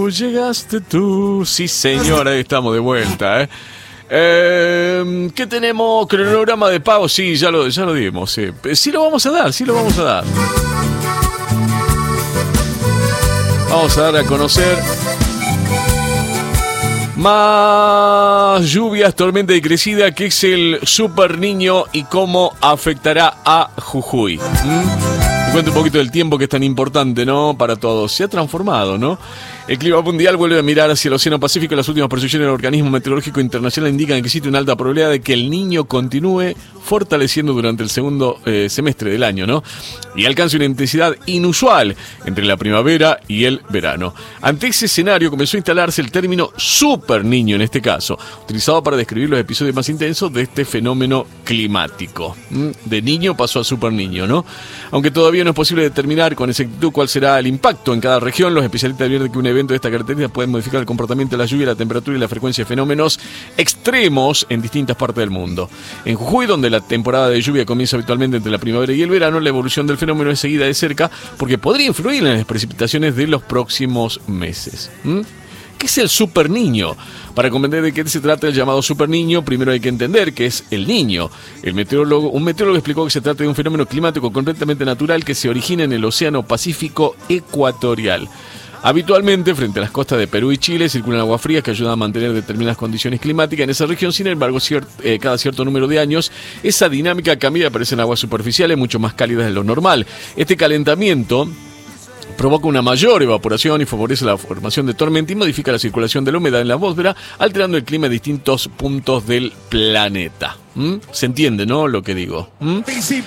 Llegaste tú. Sí, señora, ahí estamos de vuelta, ¿Qué tenemos? Cronograma de pago. Sí, ya lo dimos. Sí lo vamos a dar. Vamos a dar a conocer más lluvias, tormenta y crecida, que es el Super Niño y cómo afectará a Jujuy. Te cuento un poquito del tiempo, que es tan importante, ¿no? Para todos. Se ha transformado, ¿no? El clima mundial vuelve a mirar hacia el Océano Pacífico. Las últimas proyecciones del Organismo Meteorológico Internacional indican que existe una alta probabilidad de que el Niño continúe fortaleciendo durante el segundo semestre del año, ¿no? Y alcance una intensidad inusual entre la primavera y el verano. Ante ese escenario comenzó a instalarse el término Super Niño, en este caso, utilizado para describir los episodios más intensos de este fenómeno climático. De niño pasó a Super Niño, ¿no? Aunque todavía no es posible determinar con exactitud cuál será el impacto en cada región, los especialistas advierten que un evento de esta característica puede modificar el comportamiento de la lluvia, la temperatura y la frecuencia de fenómenos extremos en distintas partes del mundo. En Jujuy, donde la temporada de lluvia comienza habitualmente entre la primavera y el verano, la evolución del fenómeno es seguida de cerca porque podría influir en las precipitaciones de los próximos meses. ¿Qué es el Super Niño? Para comprender de qué se trata el llamado Super Niño, primero hay que entender qué es el Niño. Un meteorólogo explicó que se trata de un fenómeno climático completamente natural que se origina en el Océano Pacífico ecuatorial. Habitualmente, frente a las costas de Perú y Chile, circulan aguas frías que ayudan a mantener determinadas condiciones climáticas en esa región. Sin embargo, cada cierto número de años, esa dinámica cambia y aparecen aguas superficiales mucho más cálidas de lo normal. Este calentamiento provoca una mayor evaporación y favorece la formación de tormenta y modifica la circulación de la humedad en la atmósfera, alterando el clima en distintos puntos del planeta. ¿Se entiende, no? Lo que digo. Los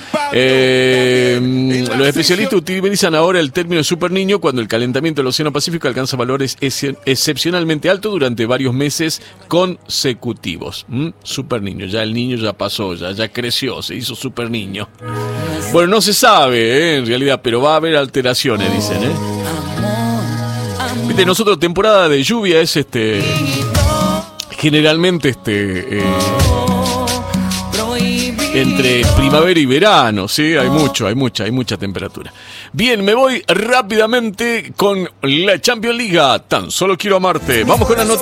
especialistas utilizan ahora el término Super Niño cuando el calentamiento del Océano Pacífico alcanza valores excepcionalmente altos durante varios meses consecutivos. Super Niño, ya el niño ya pasó, ya creció, se hizo Super Niño. Bueno, no se sabe, en realidad, pero va a haber alteraciones, dicen, Viste, nosotros temporada de lluvia es generalmente entre primavera y verano, ¿sí? Hay mucha temperatura. Bien, me voy rápidamente con la Champions League. Tan solo quiero amarte. Vamos con las noticias.